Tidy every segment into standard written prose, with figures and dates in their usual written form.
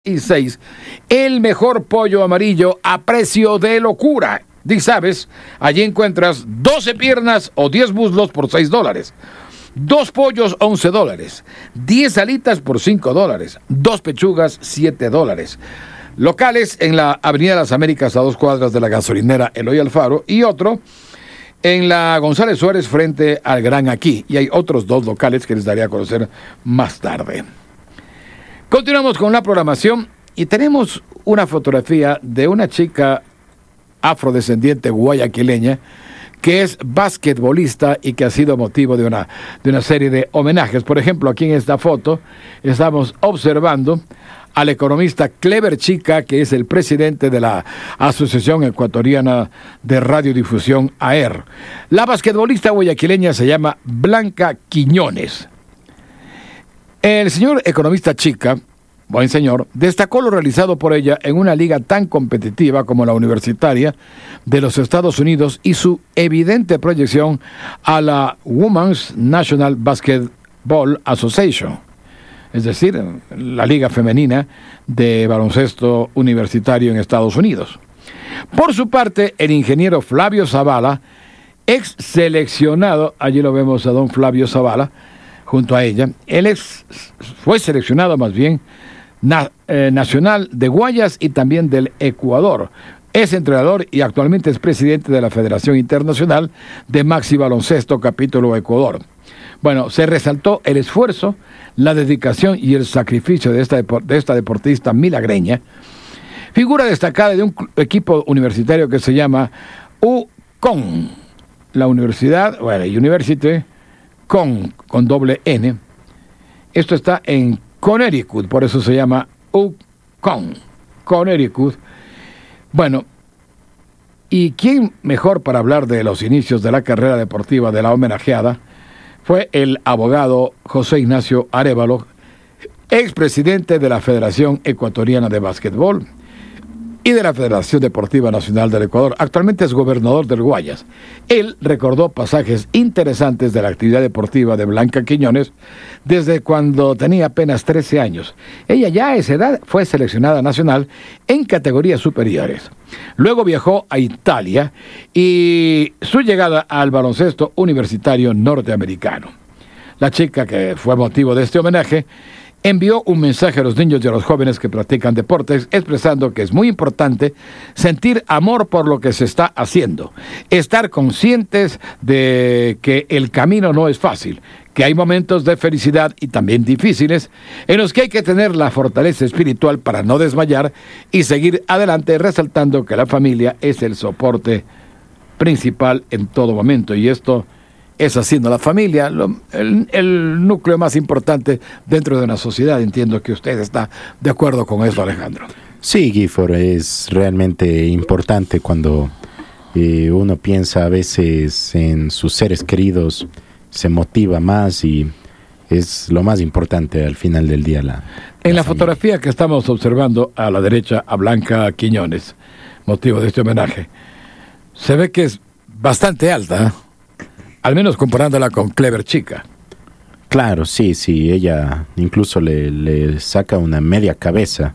y 6, el mejor pollo amarillo a precio de locura. Y sabes, allí encuentras 12 piernas o 10 muslos por $6, 2 pollos $11, 10 alitas por $5, 2 pechugas $7. Locales en la Avenida de las Américas a 2 cuadras de la gasolinera Eloy Alfaro y otro en la González Suárez frente al Gran Aquí. Y hay otros 2 locales que les daré a conocer más tarde. Continuamos con la programación y tenemos una fotografía de una chica afrodescendiente guayaquileña que es basquetbolista y que ha sido motivo de una serie de homenajes. Por ejemplo, aquí en esta foto estamos observando al economista Clever Chica, que es el presidente de la Asociación Ecuatoriana de Radiodifusión, AER. La basquetbolista guayaquileña se llama Blanca Quiñones. El señor economista Chica, buen señor, destacó lo realizado por ella en una liga tan competitiva como la universitaria de los Estados Unidos y su evidente proyección a la Women's National Basketball Association, es decir, la liga femenina de baloncesto universitario en Estados Unidos. Por su parte, el ingeniero Flavio Zavala, ex seleccionado, allí lo vemos a don Flavio Zavala, junto a ella, fue seleccionado más bien nacional de Guayas y también del Ecuador. Es entrenador y actualmente es presidente de la Federación Internacional de Maxi Baloncesto Capítulo Ecuador. Bueno, se resaltó el esfuerzo, la dedicación y el sacrificio de esta deportista milagreña, figura destacada de un equipo universitario que se llama UConn, la universidad, University con doble N. Esto está en Connecticut, por eso se llama UConn, Connecticut. Bueno, ¿y quién mejor para hablar de los inicios de la carrera deportiva de la homenajeada? Fue el abogado José Ignacio Arévalo, expresidente de la Federación Ecuatoriana de Básquetbol y de la Federación Deportiva Nacional del Ecuador. Actualmente es gobernador del Guayas. Él recordó pasajes interesantes de la actividad deportiva de Blanca Quiñones desde cuando tenía apenas 13 años. Ella ya a esa edad fue seleccionada nacional en categorías superiores. Luego viajó a Italia y su llegada al baloncesto universitario norteamericano. La chica, que fue motivo de este homenaje, envió un mensaje a los niños y a los jóvenes que practican deportes, expresando que es muy importante sentir amor por lo que se está haciendo, estar conscientes de que el camino no es fácil, que hay momentos de felicidad y también difíciles, en los que hay que tener la fortaleza espiritual para no desmayar y seguir adelante, resaltando que la familia es el soporte principal en todo momento. Y esto es haciendo la familia el núcleo más importante dentro de una sociedad. Entiendo que usted está de acuerdo con eso, Alejandro. Sí, Gifford, es realmente importante cuando uno piensa a veces en sus seres queridos, se motiva más y es lo más importante al final del día. En la fotografía que estamos observando a la derecha a Blanca Quiñones, motivo de este homenaje, se ve que es bastante alta, ¿eh? Al menos comparándola con Clever Chica. Claro, sí, ella incluso le saca una media cabeza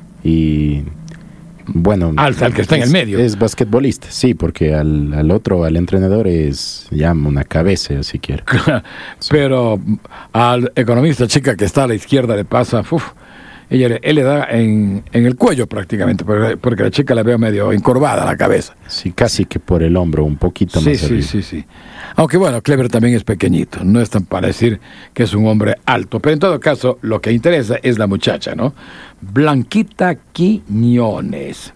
y bueno... Al que está en el medio. Es basquetbolista, sí, porque al entrenador es ya una cabeza, si quiere. Pero al economista Chica que está a la izquierda le pasa... él le da en el cuello prácticamente, porque la chica la veo medio encorvada la cabeza. Sí, casi que por el hombro, un poquito más arriba. Sí. Aunque bueno, Clever también es pequeñito, no es tan para decir que es un hombre alto. Pero en todo caso, lo que interesa es la muchacha, ¿no? Blanquita Quiñones.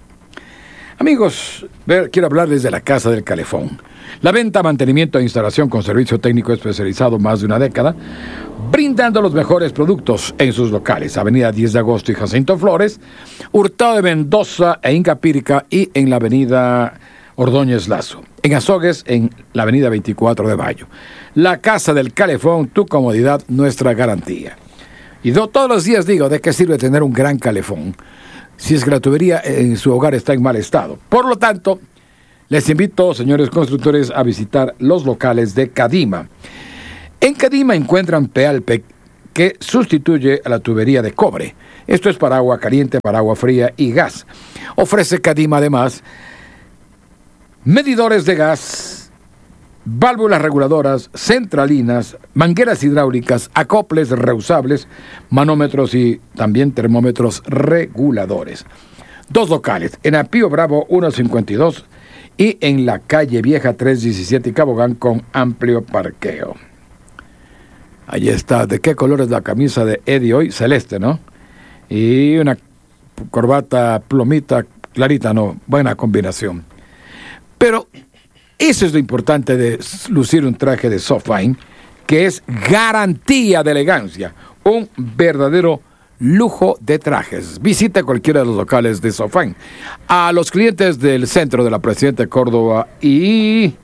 Amigos, quiero hablarles de la Casa del Calefón. La venta, mantenimiento e instalación con servicio técnico especializado más de una década, brindando los mejores productos en sus locales. Avenida 10 de Agosto y Jacinto Flores, Hurtado de Mendoza e Incapirca y en la Avenida Ordóñez Lazo. En Azogues, en la Avenida 24 de Mayo. La Casa del Calefón, tu comodidad, nuestra garantía. Y todos los días digo, ¿de qué sirve tener un gran calefón si es que la tubería en su hogar está en mal estado? Por lo tanto, les invito, señores constructores, a visitar los locales de Cadima. En Cadima encuentran que sustituye a la tubería de cobre. Esto es para agua caliente, para agua fría y gas. Ofrece Cadima además medidores de gas, válvulas reguladoras, centralinas, mangueras hidráulicas, acoples reusables, manómetros y también termómetros reguladores. 2 locales, en Apío Bravo 152 y en la calle Vieja 317 y Cabogán con amplio parqueo. Ahí está. ¿De qué color es la camisa de Eddie hoy? Celeste, ¿no? Y una corbata plomita clarita, ¿no? Buena combinación. Pero eso es lo importante de lucir un traje de Sofine, que es garantía de elegancia, un verdadero lujo de trajes. Visita cualquiera de los locales de Sofine. A los clientes del centro de la Presidenta Córdoba y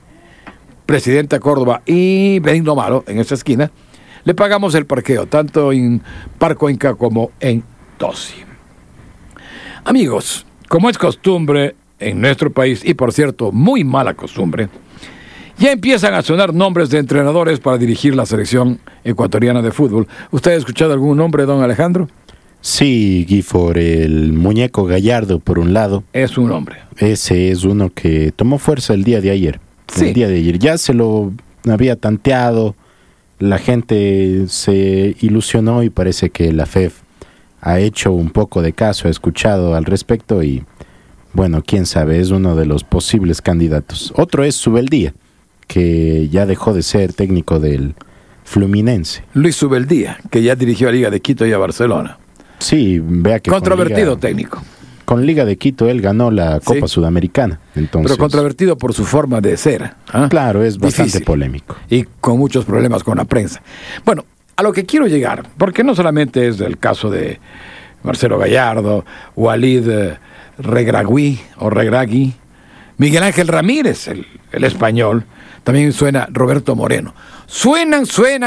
Benigno Malo, en esa esquina, le pagamos el parqueo, tanto en Parco Inca como en Tosi. Amigos, como es costumbre en nuestro país, y por cierto, muy mala costumbre, ya empiezan a sonar nombres de entrenadores para dirigir la selección ecuatoriana de fútbol. ¿Usted ha escuchado algún nombre, don Alejandro? Sí, Gifford, el muñeco Gallardo, por un lado. Es un nombre. Ese es uno que tomó fuerza el día de ayer. Sí. El día de ayer. Ya se lo había tanteado, la gente se ilusionó y parece que la FEF ha hecho un poco de caso, ha escuchado al respecto y, bueno, quién sabe, es uno de los posibles candidatos. Otro es Subeldía, que ya dejó de ser técnico del Fluminense. Luis Subeldía, que ya dirigió a Liga de Quito y a Barcelona. Sí, vea que controvertido técnico. Con Liga de Quito él ganó la Copa Sudamericana. Entonces, pero controvertido por su forma de ser. Claro, es bastante difícil, polémico. Y con muchos problemas con la prensa. Bueno, a lo que quiero llegar, porque no solamente es el caso de Marcelo Gallardo, Walid Regragui, Miguel Ángel Ramírez, el español, también suena Roberto Moreno. Suena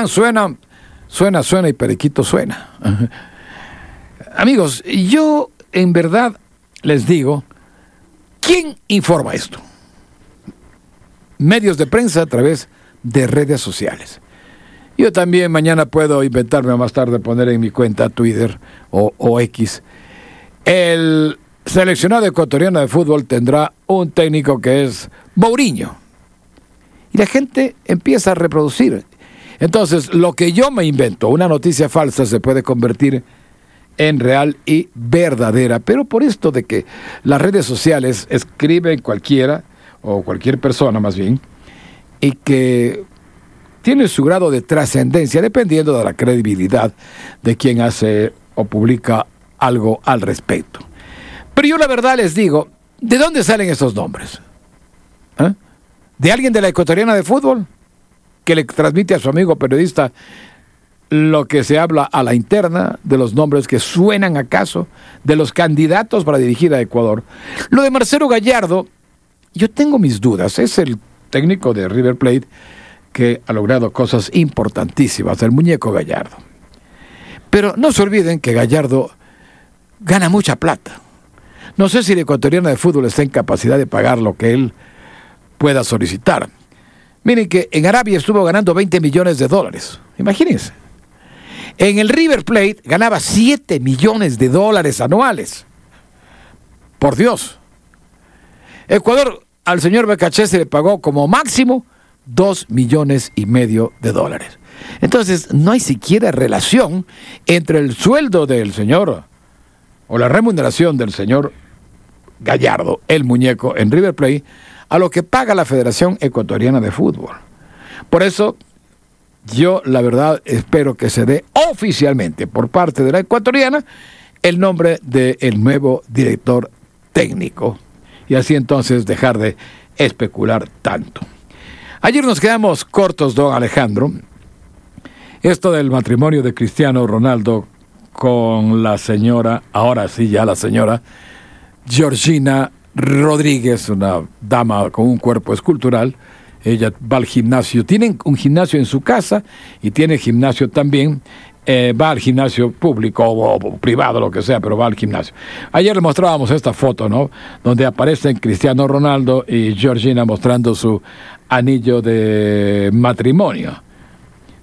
y periquito suena. Amigos, yo en verdad les digo, ¿quién informa esto? Medios de prensa a través de redes sociales. Yo también mañana puedo inventarme, más tarde poner en mi cuenta Twitter o X. El seleccionado ecuatoriano de fútbol tendrá un técnico que es Mourinho. Y la gente empieza a reproducir. Entonces, lo que yo me invento, una noticia falsa, se puede convertir en real y verdadera. Pero por esto de que las redes sociales escriben cualquiera, o cualquier persona más bien, y que tiene su grado de trascendencia dependiendo de la credibilidad de quien hace o publica algo al respecto. Pero yo la verdad les digo, ¿de dónde salen esos nombres? ¿De alguien de la ecuatoriana de fútbol que le transmite a su amigo periodista lo que se habla a la interna, de los nombres que suenan acaso, de los candidatos para dirigir a Ecuador? Lo de Marcelo Gallardo, yo tengo mis dudas. Es el técnico de River Plate que ha logrado cosas importantísimas, el muñeco Gallardo. Pero no se olviden que Gallardo gana mucha plata. No sé si el ecuatoriano de fútbol está en capacidad de pagar lo que él pueda solicitar. Miren que en Arabia estuvo ganando $20 millones. Imagínense. En el River Plate ganaba $7 millones anuales. Por Dios. Ecuador, al señor Becachese se le pagó como máximo $2,5 millones. Entonces, no hay siquiera relación entre el sueldo del señor o la remuneración del señor Gallardo, el muñeco, en River Plate, a lo que paga la Federación Ecuatoriana de Fútbol. Por eso, yo la verdad espero que se dé oficialmente por parte de la ecuatoriana el nombre del nuevo director técnico. Y así entonces dejar de especular tanto. Ayer nos quedamos cortos, don Alejandro. Esto del matrimonio de Cristiano Ronaldo con la señora, ahora sí ya la señora, Georgina Rodríguez, una dama con un cuerpo escultural. Ella va al gimnasio, tienen un gimnasio en su casa y tiene gimnasio también, va al gimnasio público o privado, lo que sea, pero va al gimnasio. Ayer le mostrábamos esta foto, ¿no? Donde aparecen Cristiano Ronaldo y Georgina mostrando su anillo de matrimonio.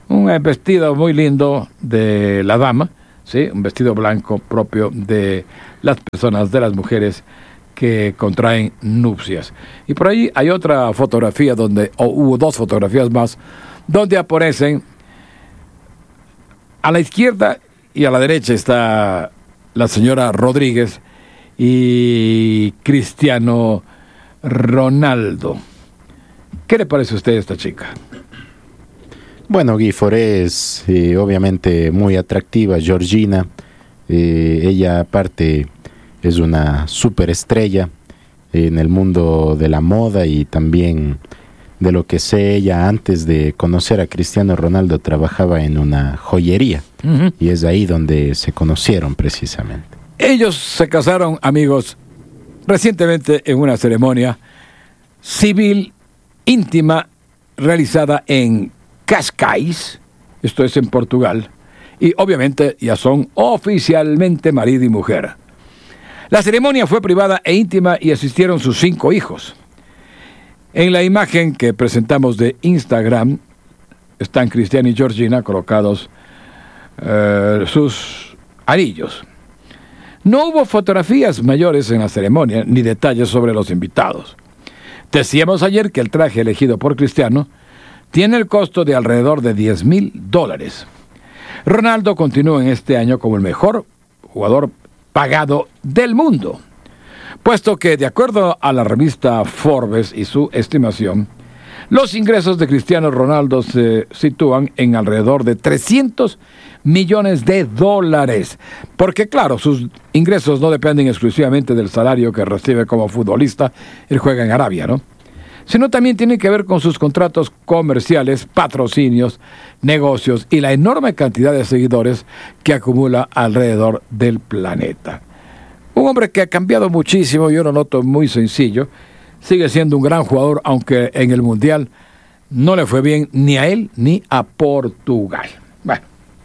Un vestido muy lindo de la dama, ¿sí? Un vestido blanco propio de las personas, de las mujeres que contraen nupcias. Y por ahí hay otra fotografía hubo dos fotografías más, donde aparecen a la izquierda y a la derecha está la señora Rodríguez y Cristiano Ronaldo. ¿Qué le parece a usted esta chica? Bueno, Gifford es obviamente muy atractiva, Georgina. Ella aparte es una superestrella en el mundo de la moda y también de lo que sé, ella antes de conocer a Cristiano Ronaldo trabajaba en una joyería. Uh-huh. Y es ahí donde se conocieron precisamente. Ellos se casaron, amigos, recientemente en una ceremonia civil íntima realizada en Cascais, esto es en Portugal, y obviamente ya son oficialmente marido y mujer. La ceremonia fue privada e íntima y asistieron sus 5 hijos. En la imagen que presentamos de Instagram están Cristiano y Georgina colocados sus anillos. No hubo fotografías mayores en la ceremonia ni detalles sobre los invitados. Decíamos ayer que el traje elegido por Cristiano tiene el costo de alrededor de $10,000. Ronaldo continúa en este año como el mejor jugador pagado del mundo, puesto que, de acuerdo a la revista Forbes y su estimación, los ingresos de Cristiano Ronaldo se sitúan en alrededor de $300 millones, porque claro, sus ingresos no dependen exclusivamente del salario que recibe como futbolista. Él juega en Arabia, ¿no? Sino también tiene que ver con sus contratos comerciales, patrocinios, negocios y la enorme cantidad de seguidores que acumula alrededor del planeta. Un hombre que ha cambiado muchísimo, yo lo noto muy sencillo, sigue siendo un gran jugador, aunque en el Mundial no le fue bien ni a él ni a Portugal. Bueno,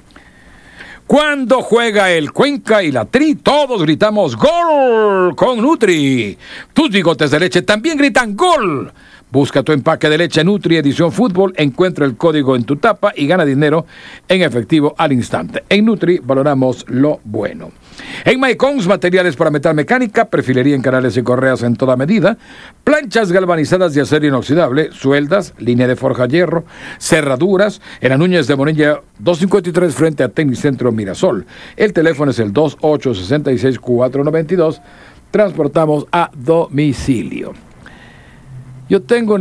cuando juega el Cuenca y la Tri, todos gritamos ¡Gol! Con Nutri. Tus bigotes de leche también gritan ¡Gol! Busca tu empaque de leche Nutri Edición Fútbol, encuentra el código en tu tapa y gana dinero en efectivo al instante. En Nutri valoramos lo bueno. En Maicons, materiales para metal mecánica, perfilería en canales y correas en toda medida, planchas galvanizadas de acero inoxidable, sueldas, línea de forja hierro, cerraduras, en la Núñez de Monilla 253 frente a Tecnicentro Mirasol. El teléfono es el 2866-492. Transportamos a domicilio. Yo tengo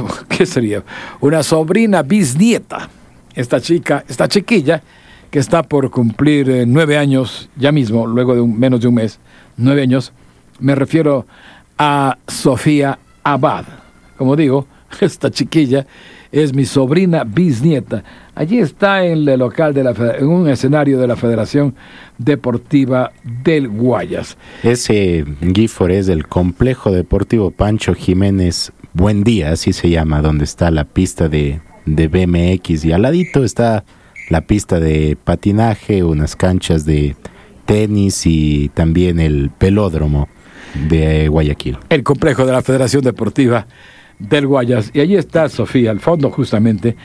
una sobrina bisnieta, esta chiquilla, que está por cumplir 9 años, ya mismo, luego de menos de un mes, 9 años. Me refiero a Sofía Abad. Como digo, esta chiquilla es mi sobrina bisnieta. Allí está en el local en un escenario de la Federación Deportiva del Guayas. Ese Gifford es del Complejo Deportivo Pancho Jiménez Buendía, así se llama, donde está la pista de BMX y al ladito está la pista de patinaje, unas canchas de tenis y también el pelódromo de Guayaquil. El complejo de la Federación Deportiva del Guayas. Y allí está Sofía, al fondo justamente,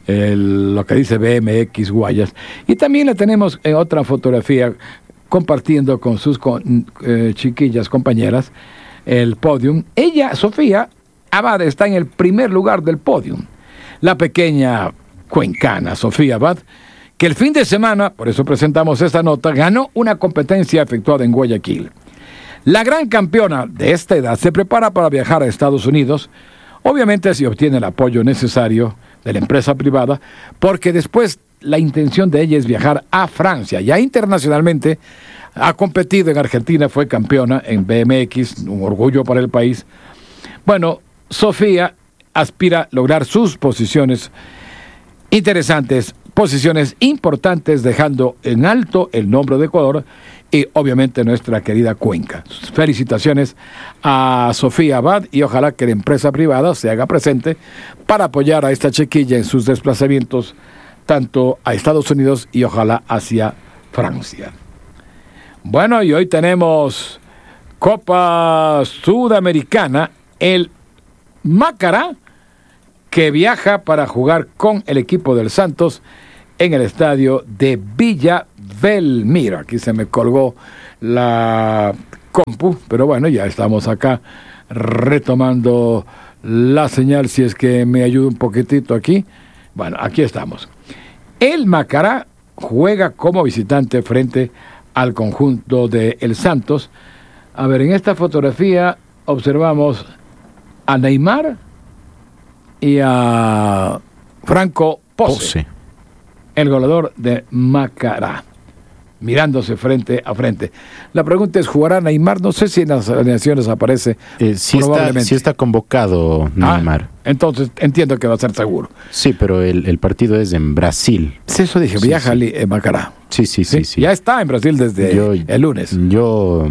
lo que dice BMX Guayas. Y también la tenemos en otra fotografía compartiendo con sus chiquillas compañeras el podium. Ella, Sofía Abad, está en el primer lugar del podium. La pequeña cuencana Sofía Abad, que el fin de semana, por eso presentamos esta nota, ganó una competencia efectuada en Guayaquil. La gran campeona de esta edad se prepara para viajar a Estados Unidos, obviamente si obtiene el apoyo necesario de la empresa privada, porque después la intención de ella es viajar a Francia. Ya internacionalmente ha competido en Argentina, fue campeona en BMX, un orgullo para el país. Bueno, Sofía aspira a lograr sus posiciones interesantes, posiciones importantes, dejando en alto el nombre de Ecuador y obviamente nuestra querida Cuenca. Felicitaciones a Sofía Abad y ojalá que la empresa privada se haga presente para apoyar a esta chiquilla en sus desplazamientos tanto a Estados Unidos y ojalá hacia Francia. Bueno, y hoy tenemos Copa Sudamericana, el Macará, que viaja para jugar con el equipo del Santos en el estadio de Villa Belmiro. Aquí se me colgó la compu, pero bueno, ya estamos acá retomando la señal, si es que me ayuda un poquitito aquí. Bueno, aquí estamos. El Macará juega como visitante frente al conjunto de El Santos. A ver, en esta fotografía observamos a Neymar y a Franco Pose, el goleador de Macará, mirándose frente a frente. La pregunta es, ¿jugará Neymar? No sé si en las alineaciones aparece. Sí está convocado Neymar. Entonces entiendo que va a ser seguro. Sí, pero el partido es en Brasil. Sí, eso dije, viaja a Macará. Sí. Ya está en Brasil desde el lunes. Yo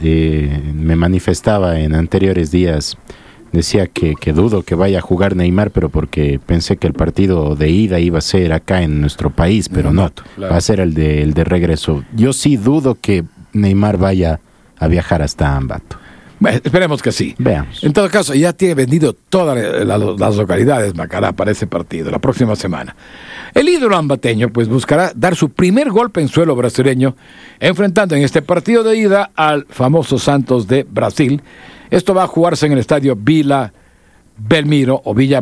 me manifestaba en anteriores días, decía que dudo que vaya a jugar Neymar, pero porque pensé que el partido de ida iba a ser acá en nuestro país, pero no, claro. Va a ser el de regreso. Yo sí dudo que Neymar vaya a viajar hasta Ambato. Bueno, esperemos que sí. Veamos. En todo caso, ya tiene vendido todas las localidades Macará para ese partido, la próxima semana. El ídolo ambateño pues buscará dar su primer golpe en suelo brasileño, enfrentando en este partido de ida al famoso Santos de Brasil. Esto va a jugarse en el estadio Villa Belmiro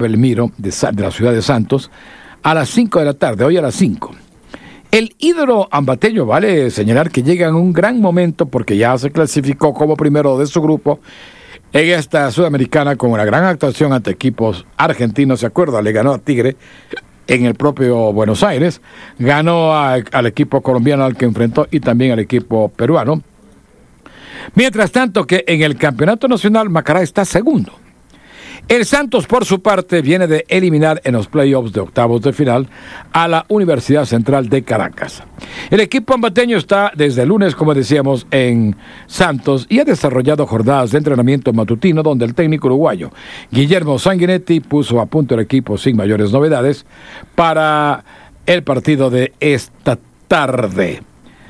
de la ciudad de Santos a las 5 de la tarde, hoy a las 5. El ídolo ambateño, vale señalar que llega en un gran momento porque ya se clasificó como primero de su grupo en esta sudamericana con una gran actuación ante equipos argentinos. ¿Se acuerda? Le ganó a Tigre en el propio Buenos Aires, ganó al equipo colombiano al que enfrentó y también al equipo peruano. Mientras tanto que en el campeonato nacional Macará está segundo. El Santos, por su parte, viene de eliminar en los playoffs de octavos de final a la Universidad Central de Caracas. El equipo ambateño está desde el lunes, como decíamos, en Santos y ha desarrollado jornadas de entrenamiento matutino donde el técnico uruguayo Guillermo Sanguinetti puso a punto el equipo sin mayores novedades para el partido de esta tarde.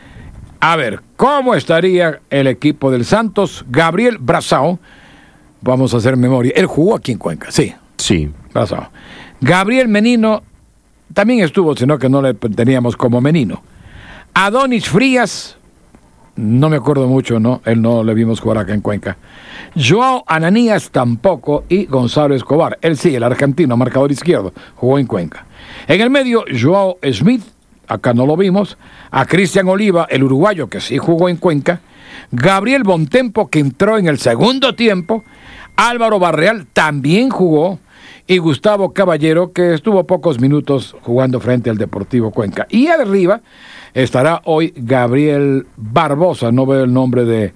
A ver, ¿cómo estaría el equipo del Santos? Gabriel Brazao. Vamos a hacer memoria. Él jugó aquí en Cuenca, sí. Sí. Brazao. Gabriel Menino también estuvo, sino que no le teníamos como Menino. Adonis Frías, no me acuerdo mucho, ¿no? Él no le vimos jugar acá en Cuenca. Joao Ananías tampoco y Gonzalo Escobar. Él sí, el argentino, marcador izquierdo, jugó en Cuenca. En el medio, Joao Smith, acá no lo vimos. A Cristian Oliva, el uruguayo, que sí jugó en Cuenca. Gabriel Bontempo, que entró en el segundo tiempo. Álvaro Barreal también jugó. Y Gustavo Caballero, que estuvo pocos minutos jugando frente al Deportivo Cuenca. Y arriba estará hoy Gabriel Barbosa. No veo el nombre de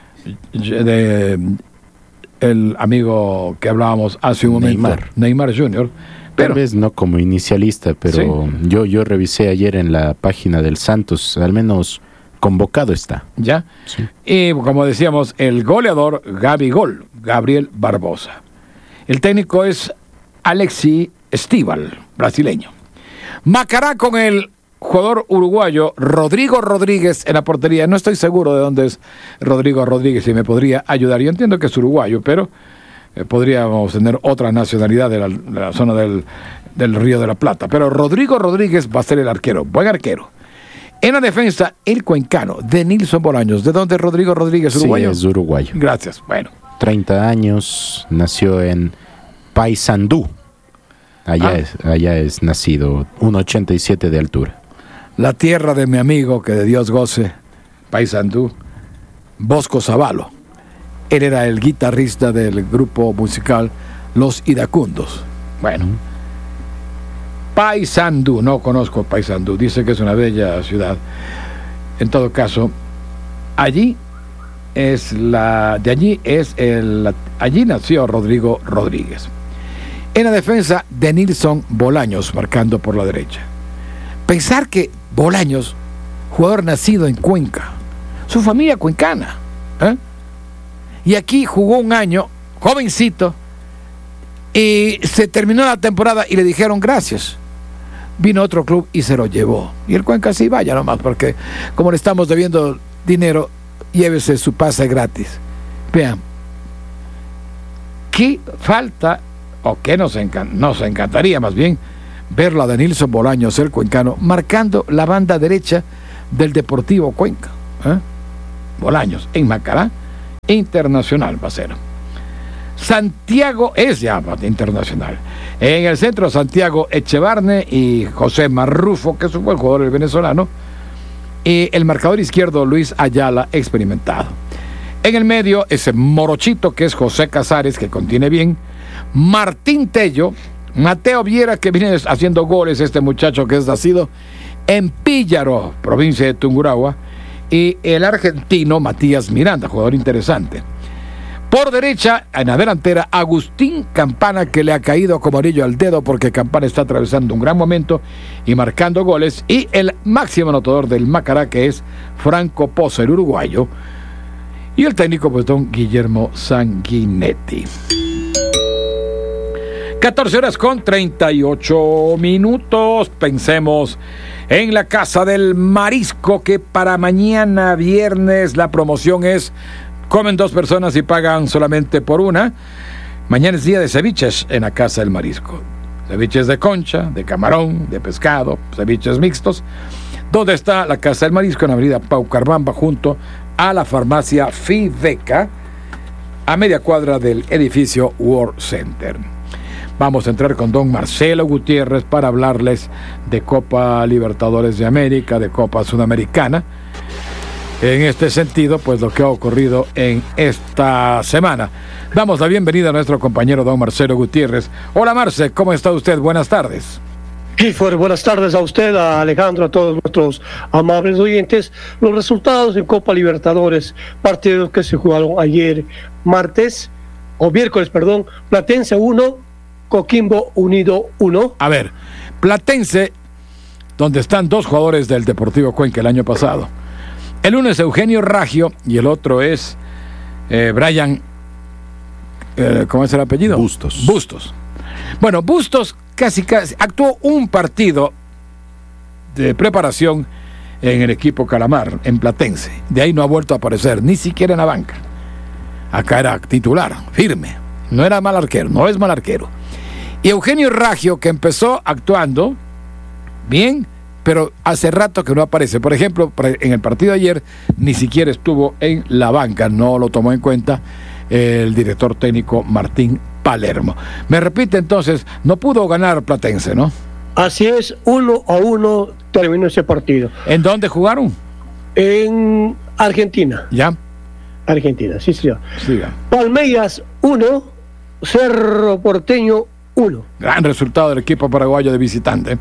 el amigo que hablábamos hace un momento. Neymar Jr. Tal vez no como inicialista, pero sí. Yo revisé ayer en la página del Santos, al menos convocado está. ¿Ya? Sí. Y como decíamos, el goleador Gabriel Barbosa. El técnico es Alexi Estíbal, brasileño. Macará con el jugador uruguayo Rodrigo Rodríguez en la portería. No estoy seguro de dónde es Rodrigo Rodríguez, si me podría ayudar. Yo entiendo que es uruguayo, pero podríamos tener otra nacionalidad de la zona del Río de la Plata. Pero Rodrigo Rodríguez va a ser el arquero, buen arquero. En la defensa, el cuencano, Denilson Bolaños. ¿De dónde es Rodrigo Rodríguez, uruguayo? Sí, es uruguayo. Gracias, bueno. 30 años, nació en Paysandú. Allá es nacido, 1,87 de altura. La tierra de mi amigo, que de Dios goce, Paysandú, Bosco Zavalo. Él era el guitarrista del grupo musical Los Iracundos. Bueno, Paysandú, no conozco Paysandú, dice que es una bella ciudad. En todo caso, allí nació Rodrigo Rodríguez. En la defensa, Denilson Bolaños, marcando por la derecha. Pensar que Bolaños, jugador nacido en Cuenca, su familia cuencana, y aquí jugó un año, jovencito, y se terminó la temporada y le dijeron gracias. Vino otro club y se lo llevó. Y el Cuenca sí, vaya nomás, porque como le estamos debiendo dinero, llévese su pase gratis. Vean, qué falta, o qué nos encantaría más bien, verla de Nilson Bolaños, el cuencano, marcando la banda derecha del Deportivo Cuenca. Bolaños en Macará, internacional va a ser. Santiago es ya internacional. En el centro, Santiago Echevarne y José Marrufo, que es un buen jugador venezolano. Y el marcador izquierdo, Luis Ayala, experimentado. En el medio, ese morochito que es José Casares, que contiene bien. Martín Tello, Mateo Viera, que viene haciendo goles, este muchacho que es nacido en Píllaro, provincia de Tungurahua. Y el argentino Matías Miranda, jugador interesante. Por derecha, en la delantera, Agustín Campana, que le ha caído como anillo al dedo porque Campana está atravesando un gran momento y marcando goles. Y el máximo anotador del Macará, que es Franco Pozo, el uruguayo. Y el técnico, pues, don Guillermo Sanguinetti. 14:38. Pensemos en la Casa del Marisco, que para mañana viernes la promoción es: comen 2 personas y pagan solamente por una. Mañana es día de ceviches en la Casa del Marisco. Ceviches de concha, de camarón, de pescado, ceviches mixtos. ¿Dónde está la Casa del Marisco? En la avenida Paucarbamba, junto a la farmacia Fideca, a media cuadra del edificio World Center. Vamos a entrar con don Marcelo Gutiérrez para hablarles de Copa Libertadores de América, de Copa Sudamericana. En este sentido, pues lo que ha ocurrido en esta semana. Damos la bienvenida a nuestro compañero don Marcelo Gutiérrez. Hola Marce, ¿cómo está usted? Buenas tardes. Clifford, buenas tardes a usted, a Alejandro, a todos nuestros amables oyentes. Los resultados en Copa Libertadores, partidos que se jugaron ayer miércoles, Platense 1, Coquimbo Unido 1. A ver, Platense, donde están 2 jugadores del Deportivo Cuenca el año pasado. El uno es Eugenio Raggio y el otro es Brian, ¿cómo es el apellido? Bustos. Bueno, Bustos casi actuó un partido de preparación en el equipo Calamar, en Platense. De ahí no ha vuelto a aparecer, ni siquiera en la banca. Acá era titular, firme. No era mal arquero, no es mal arquero. Y Eugenio Raggio, que empezó actuando bien, pero hace rato que no aparece. Por ejemplo, en el partido de ayer ni siquiera estuvo en la banca, no lo tomó en cuenta el director técnico Martín Palermo. Me repite entonces, no pudo ganar Platense, ¿no? Así es, 1-1 terminó ese partido. ¿En dónde jugaron? En Argentina. ¿Ya? Argentina, sí, señor. Siga. Palmeiras 1, Cerro Porteño 1. Gran resultado del equipo paraguayo de visitante.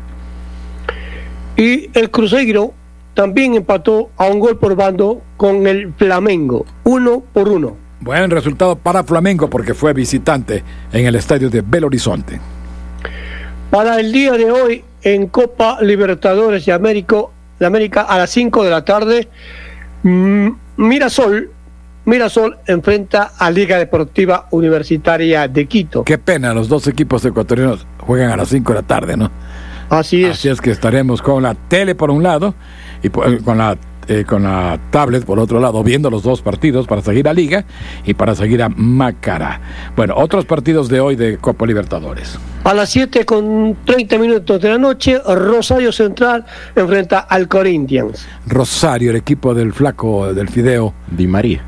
Y el Cruzeiro también empató a un gol por bando con el Flamengo, 1-1. Buen resultado para Flamengo porque fue visitante en el estadio de Belo Horizonte. Para el día de hoy, en Copa Libertadores de América a las 5 de la tarde, Mirasol enfrenta a Liga Deportiva Universitaria de Quito. Qué pena, los 2 equipos ecuatorianos juegan a las 5 de la tarde, ¿no? Así es. Así es que estaremos con la tele por un lado y con la tablet por otro lado, viendo los 2 partidos para seguir a Liga y para seguir a Macará. Bueno, otros partidos de hoy de Copa Libertadores. A las 7:30 de la noche, Rosario Central enfrenta al Corinthians. Rosario, el equipo del flaco, del Fideo Di María.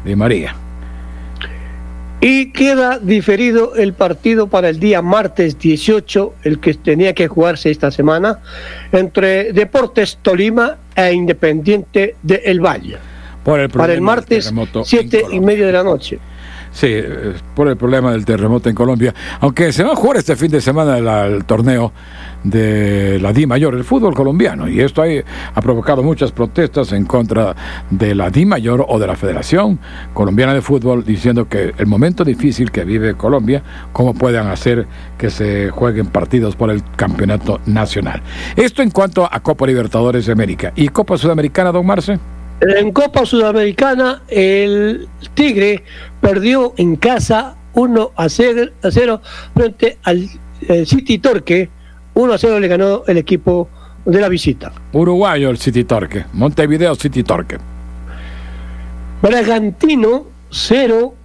Y queda diferido el partido para el día martes 18, el que tenía que jugarse esta semana, entre Deportes Tolima e Independiente de El Valle. Para el martes 7:30 de la noche. Sí, por el problema del terremoto en Colombia. Aunque se va a jugar este fin de semana el torneo de la DIMAYOR, el fútbol colombiano. Y esto ha provocado muchas protestas en contra de la DIMAYOR o de la Federación Colombiana de Fútbol, diciendo que el momento difícil que vive Colombia, cómo puedan hacer que se jueguen partidos por el campeonato nacional. Esto en cuanto a Copa Libertadores de América. ¿Y Copa Sudamericana, don Marce? En Copa Sudamericana, el Tigre perdió en casa 1-0 frente al City Torque. 1-0 le ganó el equipo de la visita. Uruguayo el City Torque, Montevideo City Torque. Bragantino 0,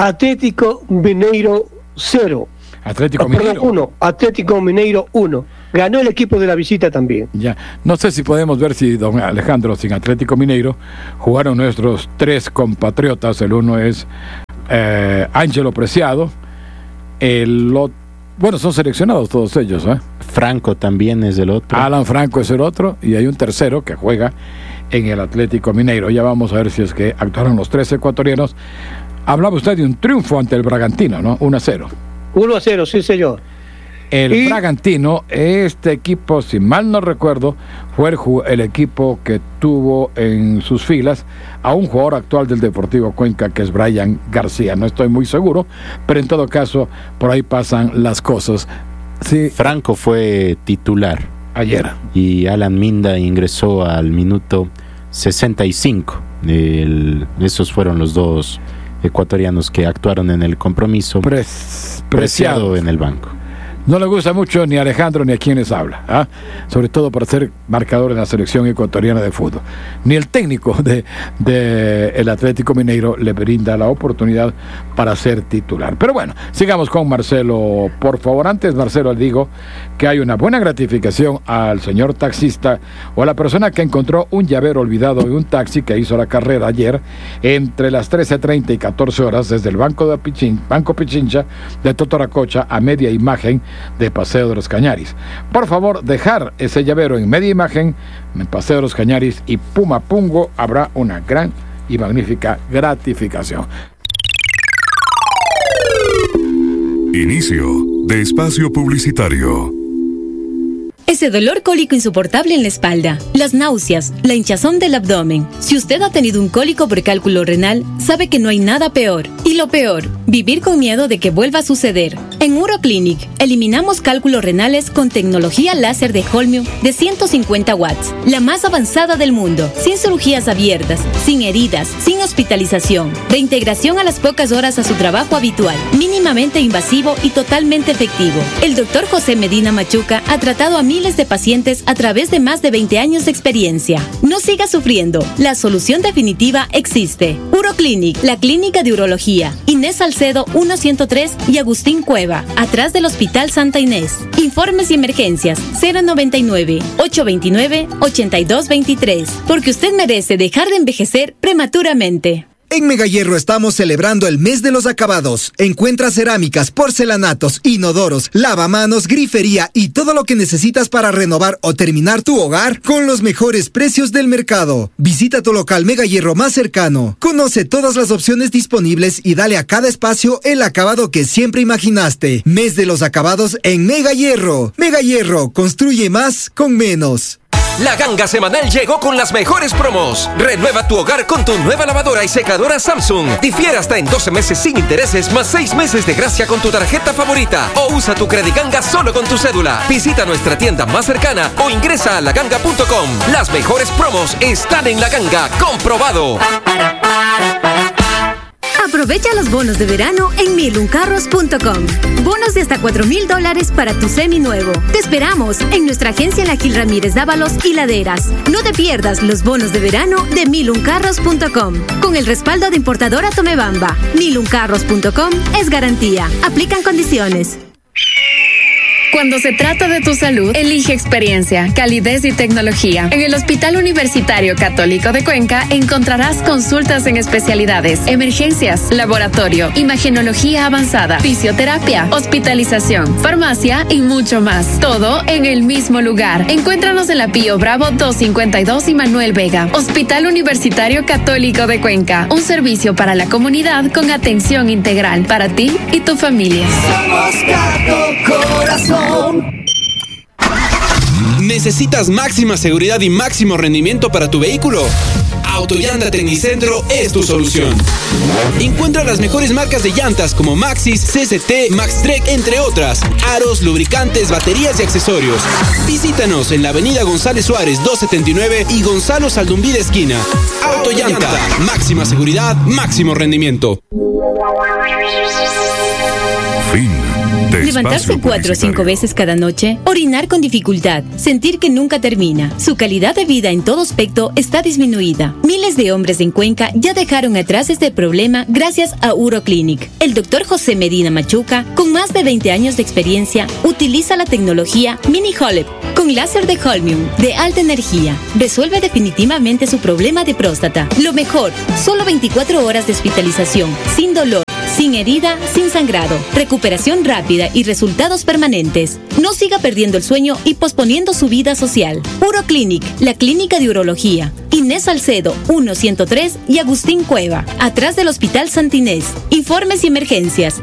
Atlético Mineiro 0. Atlético Mineiro 1, Atlético Mineiro 1. Ganó el equipo de la visita también. Ya, no sé si podemos ver si don Alejandro, sin Atlético Mineiro, jugaron nuestros 3 compatriotas. El uno es Ángelo Preciado, bueno, son seleccionados todos ellos, ¿eh? Franco también es el otro. Alan Franco es el otro, y hay un tercero que juega en el Atlético Mineiro. Ya vamos a ver si es que actuaron los 3 ecuatorianos. Hablaba usted de un triunfo ante el Bragantino, ¿no? 1-0. 1-0, sí, señor. El Bragantino, este equipo, si mal no recuerdo, fue el equipo que tuvo en sus filas a un jugador actual del Deportivo Cuenca, que es Brian García. No estoy muy seguro, pero en todo caso, por ahí pasan las cosas. Sí. Franco fue titular ayer. Y Alan Minda ingresó al minuto 65. Esos fueron los 2 ecuatorianos que actuaron en el compromiso. Preciado en el banco. No le gusta mucho ni a Alejandro ni a quienes habla, ¿ah? Sobre todo para ser marcador en la selección ecuatoriana de fútbol. Ni el técnico de el Atlético Mineiro le brinda la oportunidad para ser titular. Pero bueno, sigamos con Marcelo, por favor. Antes, Marcelo, le digo que hay una buena gratificación al señor taxista o a la persona que encontró un llavero olvidado en un taxi que hizo la carrera ayer entre las 13:30 y 14 horas desde el Banco Pichincha de Totoracocha a media imagen de Paseo de los Cañaris. Por favor, dejar ese llavero en media imagen en Paseo de los Cañaris y Pumapungo, habrá una gran y magnífica gratificación. Inicio de espacio publicitario. Ese dolor cólico insoportable en la espalda, las náuseas, la hinchazón del abdomen. Si usted ha tenido un cólico por cálculo renal, sabe que no hay nada peor. Y lo peor, vivir con miedo de que vuelva a suceder. En Uroclinic, eliminamos cálculos renales con tecnología láser de Holmium de 150 watts, la más avanzada del mundo, sin cirugías abiertas, sin heridas, sin hospitalización, reintegración a las pocas horas a su trabajo habitual, mínimamente invasivo y totalmente efectivo. El Dr. José Medina Machuca ha tratado a miles de pacientes a través de más de 20 años de experiencia. No siga sufriendo, la solución definitiva existe. Uroclinic, la clínica de urología, Inés Salcedo 103 y Agustín Cueva, atrás del Hospital Santa Inés. Informes y emergencias 099-829-8223, porque usted merece dejar de envejecer prematuramente. En Mega Hierro estamos celebrando el mes de los acabados. Encuentra cerámicas, porcelanatos, inodoros, lavamanos, grifería y todo lo que necesitas para renovar o terminar tu hogar con los mejores precios del mercado. Visita tu local Mega Hierro más cercano. Conoce todas las opciones disponibles y dale a cada espacio el acabado que siempre imaginaste. Mes de los acabados en Mega Hierro. Mega Hierro, construye más con menos. La ganga semanal llegó con las mejores promos. Renueva tu hogar con tu nueva lavadora y secadora Samsung. Difiere hasta en 12 meses sin intereses más 6 meses de gracia con tu tarjeta favorita. O usa tu Crediganga solo con tu cédula. Visita nuestra tienda más cercana o ingresa a laganga.com. Las mejores promos están en La Ganga. ¡Comprobado! Aprovecha los bonos de verano en miluncarros.com. Bonos de hasta $4,000 para tu seminuevo. Te esperamos en nuestra agencia La Gil Ramírez Dávalos y Laderas. No te pierdas los bonos de verano de miluncarros.com. Con el respaldo de importadora Tomebamba. miluncarros.com es garantía. Aplican condiciones. Cuando se trata de tu salud, elige experiencia, calidez y tecnología. En el Hospital Universitario Católico de Cuenca encontrarás consultas en especialidades, emergencias, laboratorio, imagenología avanzada, fisioterapia, hospitalización, farmacia y mucho más. Todo en el mismo lugar. Encuéntranos en la Pío Bravo 252 y Manuel Vega. Hospital Universitario Católico de Cuenca. Un servicio para la comunidad con atención integral para ti y tu familia. Somos Gato Corazón. ¿Necesitas máxima seguridad y máximo rendimiento para tu vehículo? Autollanta Tecnicentro es tu solución. Encuentra las mejores marcas de llantas como Maxxis, CCT, Maxtrek, entre otras. Aros, lubricantes, baterías y accesorios. Visítanos en la avenida González Suárez 279 y Gonzalo Saldumbide esquina. Autollanta, máxima seguridad, máximo rendimiento. Fin Levantarse 4 o 5 veces cada noche, orinar con dificultad, sentir que nunca termina. Su calidad de vida en todo aspecto está disminuida. Miles de hombres en Cuenca ya dejaron atrás este problema gracias a Uroclinic. El doctor José Medina Machuca, con más de 20 años de experiencia, utiliza la tecnología Mini Holep con láser de Holmium de alta energía. Resuelve definitivamente su problema de próstata. Lo mejor, solo 24 horas de hospitalización, sin dolor, sin herida, sin sangrado, recuperación rápida y resultados permanentes. No siga perdiendo el sueño y posponiendo su vida social. Uroclinic, la clínica de urología. Inés Salcedo, 1-103 y Agustín Cueva, atrás del Hospital Santa Inés. Informes y emergencias,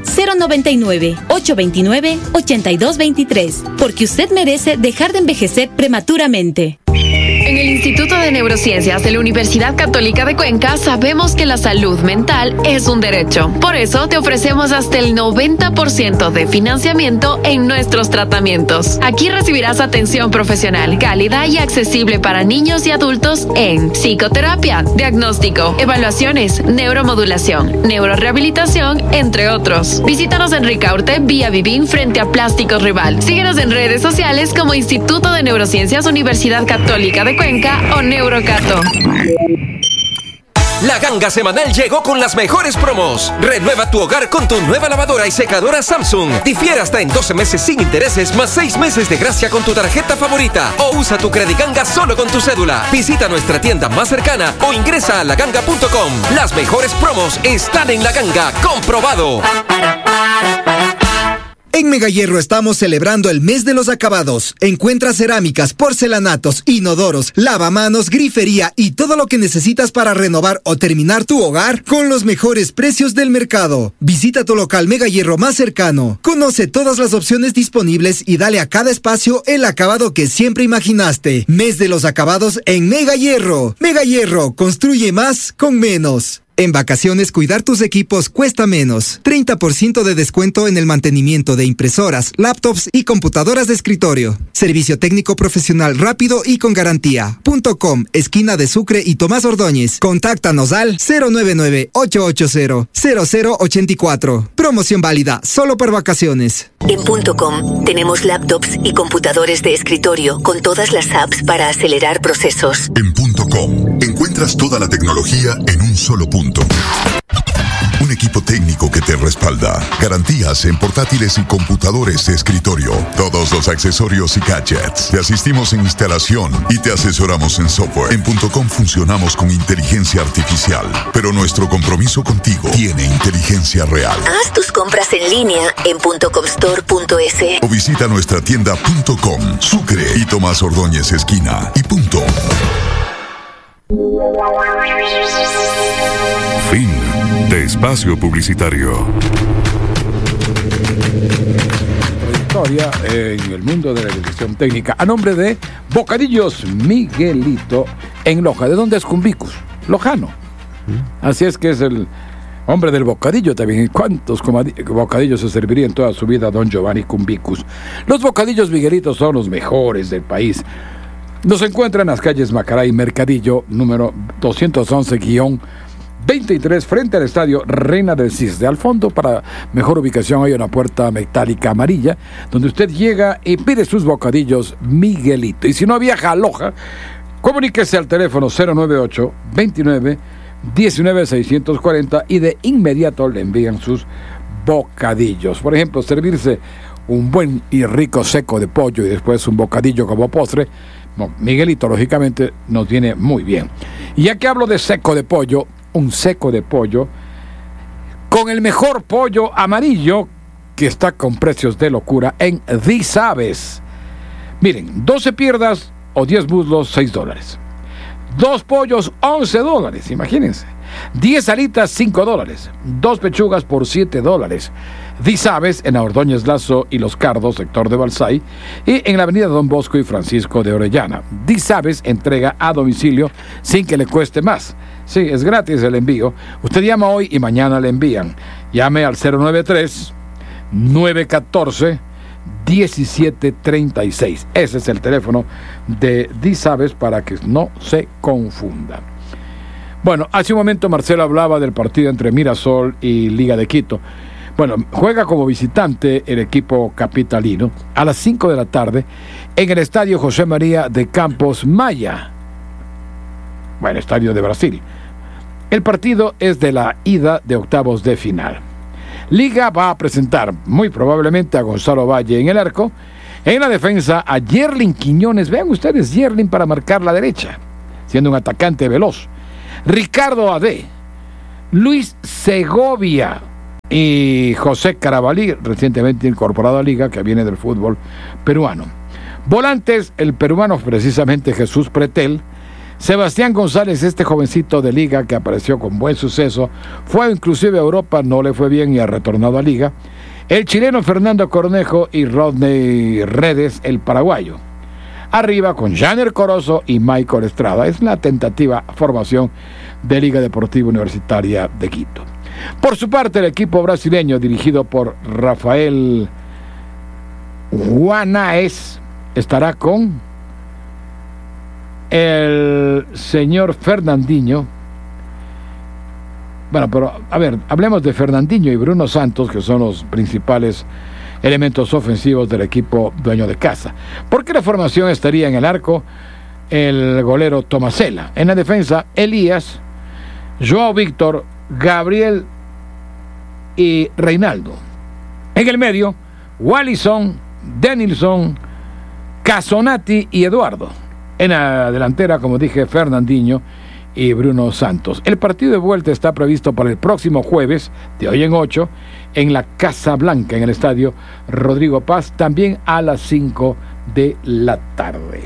099-829-8223. Porque usted merece dejar de envejecer prematuramente. En el Instituto de Neurociencias de la Universidad Católica de Cuenca sabemos que la salud mental es un derecho. Por eso te ofrecemos hasta el 90% de financiamiento en nuestros tratamientos. Aquí recibirás atención profesional, cálida y accesible para niños y adultos en psicoterapia, diagnóstico, evaluaciones, neuromodulación, neurorehabilitación, entre otros. Visítanos en Ricaurte, vía Vivín, frente a Plásticos Rival. Síguenos en redes sociales como Instituto de Neurociencias Universidad Católica de Cuenca o Neurocato. La ganga semanal llegó con las mejores promos. Renueva tu hogar con tu nueva lavadora y secadora Samsung. Difiere hasta en 12 meses sin intereses más 6 meses de gracia con tu tarjeta favorita. O usa tu Credicanga solo con tu cédula. Visita nuestra tienda más cercana o ingresa a laganga.com. Las mejores promos están en La Ganga. ¡Comprobado! En Mega Hierro estamos celebrando el mes de los acabados. Encuentra cerámicas, porcelanatos, inodoros, lavamanos, grifería y todo lo que necesitas para renovar o terminar tu hogar con los mejores precios del mercado. Visita tu local Mega Hierro más cercano. Conoce todas las opciones disponibles y dale a cada espacio el acabado que siempre imaginaste. Mes de los acabados en Mega Hierro. Mega Hierro, construye más con menos. En vacaciones, cuidar tus equipos cuesta menos. 30% de descuento en el mantenimiento de impresoras, laptops y computadoras de escritorio. Servicio técnico profesional rápido y con garantía. .com, esquina de Sucre y Tomás Ordóñez. Contáctanos al 099-880-0084. Promoción válida solo por vacaciones. En .com tenemos laptops y computadores de escritorio con todas las apps para acelerar procesos. En .com encuentras toda la tecnología en un solo punto. Un equipo técnico que te respalda. Garantías en portátiles y computadores de escritorio. Todos los accesorios y gadgets. Te asistimos en instalación y te asesoramos en software. En .com funcionamos con inteligencia artificial, pero nuestro compromiso contigo tiene inteligencia real. Haz tus compras en línea en .comstore.es o visita nuestra tienda .com, Sucre y Tomás Ordóñez esquina y punto. Fin de espacio publicitario. Trayectoria en el mundo de la dirección técnica a nombre de Bocadillos Miguelito en Loja. ¿De dónde es Cumbicus? Lojano. Así es que es el hombre del bocadillo también. ¿Cuántos bocadillos se serviría en toda su vida don Giovanni Cumbicus? Los Bocadillos Miguelito son los mejores del país. Nos encuentran en las calles Macará y Mercadillo, número 211-23, frente al estadio Reina del Cisne. Al fondo, para mejor ubicación, hay una puerta metálica amarilla, donde usted llega y pide sus bocadillos Miguelito. Y si no viaja a Loja, comuníquese al teléfono 098-29-19-640 y de inmediato le envían sus bocadillos. Por ejemplo, servirse un buen y rico seco de pollo y después un bocadillo como postre. Miguelito, lógicamente, nos viene muy bien. Y ya que hablo de seco de pollo, un seco de pollo con el mejor pollo amarillo que está con precios de locura en Disabes. Miren, 12 piernas o 10 muslos, $6. 2 pollos, $11, imagínense. 10 alitas, $5. 2 pechugas por $7. Disabes en la Ordóñez Lazo y Los Cardos, sector de Balsay, y en la avenida Don Bosco y Francisco de Orellana. Disabes entrega a domicilio sin que le cueste más. Sí, es gratis el envío. Usted llama hoy y mañana le envían. Llame al 093-914-1736. Ese es el teléfono de Disabes para que no se confundan. Bueno, hace un momento Marcelo hablaba del partido entre Mirasol y Liga de Quito. Bueno, Bueno, juega como visitante el equipo capitalino a las 5 de la tarde en el estadio José María de Campos Maya. Bueno, estadio de Brasil. El partido es de la ida de octavos de final. Liga va a presentar muy probablemente a Gonzalo Valle en el arco. En la defensa a Yerlin Quiñones. Vean ustedes, Yerlin para marcar la derecha, siendo un atacante veloz. Ricardo Ade, Luis Segovia y José Carabalí, recientemente incorporado a Liga, que viene del fútbol peruano. Volantes, el peruano precisamente Jesús Pretel. Sebastián González, este jovencito de Liga que apareció con buen suceso, fue inclusive a Europa, no le fue bien y ha retornado a Liga. El chileno Fernando Cornejo y Rodney Redes, el paraguayo. Arriba con Janer Corozo y Michael Estrada. Es la tentativa formación de Liga Deportiva Universitaria de Quito. Por su parte, el equipo brasileño dirigido por Rafael Guanaes estará con el señor Fernandinho. Bueno, pero a ver, hablemos de Fernandinho y Bruno Santos, que son los principales elementos ofensivos del equipo dueño de casa. Porque la formación estaría en el arco el golero Tomasela, en la defensa Elías, Joao Víctor, Gabriel y Reinaldo. En el medio, Wallison, Denilson, Casonati y Eduardo. En la delantera, como dije, Fernandinho y Bruno Santos. El partido de vuelta está previsto para el próximo jueves, de hoy en 8, en la Casa Blanca, en el estadio Rodrigo Paz, también a las 5 de la tarde.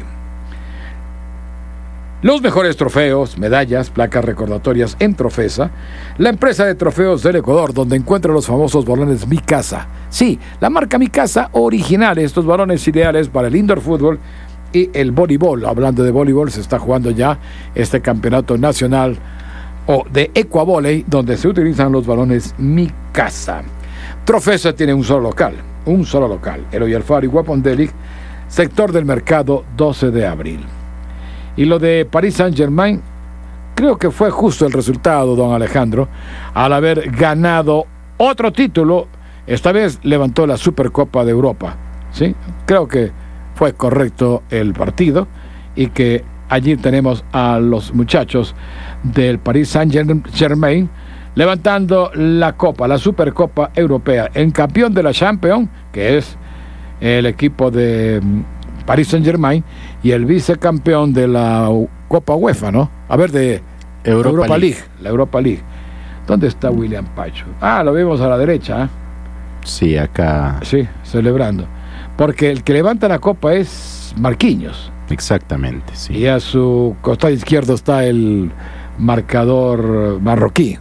Los mejores trofeos, medallas, placas recordatorias en Trofesa, la empresa de trofeos del Ecuador, donde encuentra los famosos balones Mi Casa. Sí, la marca Mi Casa original, estos balones ideales para el indoor fútbol y el voleibol. Hablando de voleibol, se está jugando ya este campeonato nacional o de Ecuavoley, donde se utilizan los balones Mi Casa. Trofesa tiene un solo local, Eloy Alfaro y Guapondelic, sector del mercado 12 de abril. Y lo de Paris Saint-Germain, creo que fue justo el resultado, don Alejandro, al haber ganado otro título. Esta vez levantó la Supercopa de Europa, ¿sí? Creo que fue correcto el partido y que allí tenemos a los muchachos del Paris Saint-Germain levantando la Copa, la Supercopa Europea, el campeón de la Champions, que es el equipo de Paris Saint-Germain, y el vicecampeón de la Copa UEFA, ¿no? A ver, de Europa League. La Europa League. ¿Dónde está William Pacho? Ah, lo vemos a la derecha, ¿eh? Sí, acá. Sí, celebrando. Porque el que levanta la copa es Marquinhos. Exactamente, sí. Y a su costado izquierdo está el marcador marroquí.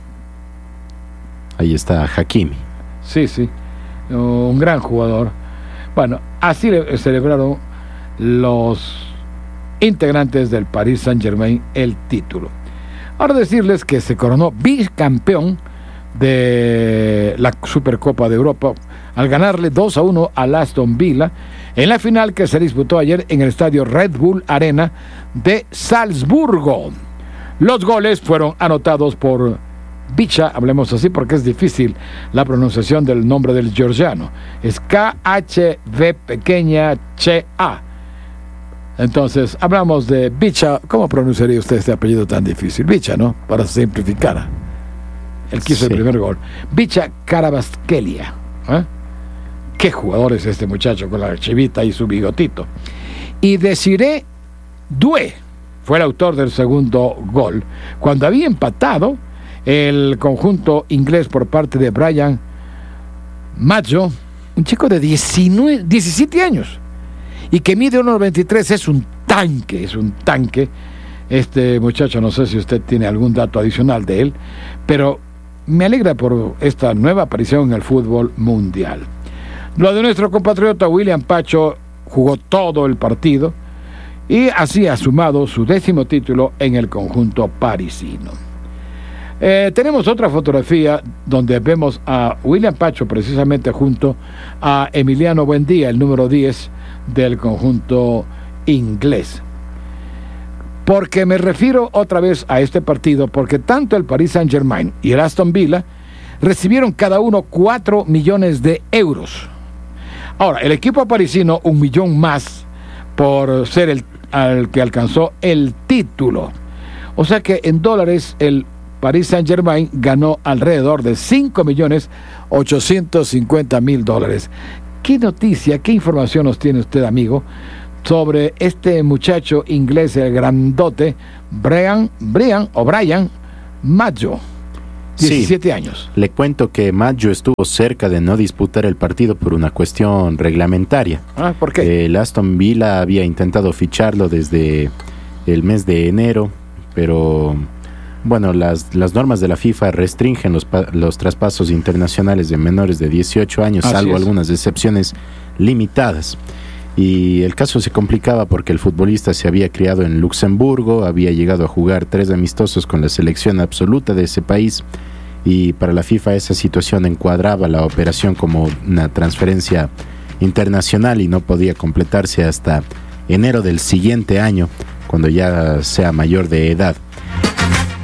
Ahí está Hakimi. Sí, sí. Un gran jugador. Bueno, así celebraron los integrantes del Paris Saint-Germain el título. Ahora decirles que se coronó bicampeón de la Supercopa de Europa al ganarle 2-1 al Aston Villa en la final que se disputó ayer en el estadio Red Bull Arena de Salzburgo. Los goles fueron anotados por Bicha, hablemos así porque es difícil la pronunciación del nombre del georgiano. Es K-H-V pequeña C-A. Entonces, hablamos de Bicha. ¿Cómo pronunciaría usted este apellido tan difícil? Bicha, ¿no? Para simplificar. Él quiso el primer gol. Bicha Carabasquelia. Qué jugador es este muchacho con la chivita y su bigotito. Y Desiré Doué fue el autor del segundo gol. Cuando había empatado el conjunto inglés por parte de Brian Maggio, un chico de 17 años y que mide 1,93, es un tanque. Este muchacho, no sé si usted tiene algún dato adicional de él, pero me alegra por esta nueva aparición en el fútbol mundial. Lo de nuestro compatriota William Pacho, jugó todo el partido y así ha sumado su 10º título en el conjunto parisino. Tenemos otra fotografía donde vemos a William Pacho precisamente junto a Emiliano Buendía, el número 10 del conjunto inglés. Porque me refiero otra vez a este partido, porque tanto el Paris Saint-Germain y el Aston Villa recibieron cada uno 4 millones de euros. Ahora, el equipo parisino, 1 millón más por ser el que alcanzó el título. O sea que en dólares el Paris Saint-Germain ganó alrededor de 5.850.000 dólares. ¿Qué noticia, qué información nos tiene usted, amigo, sobre este muchacho inglés, el grandote, Brian Maggio, 17 años? Le cuento que Maggio estuvo cerca de no disputar el partido por una cuestión reglamentaria. ¿Por qué? El Aston Villa había intentado ficharlo desde el mes de enero, pero bueno, las normas de la FIFA restringen los traspasos internacionales de menores de 18 años, salvo algunas excepciones limitadas. Y el caso se complicaba porque el futbolista se había criado en Luxemburgo, había llegado a jugar 3 amistosos con la selección absoluta de ese país, y para la FIFA esa situación encuadraba la operación como una transferencia internacional y no podía completarse hasta enero del siguiente año, cuando ya sea mayor de edad.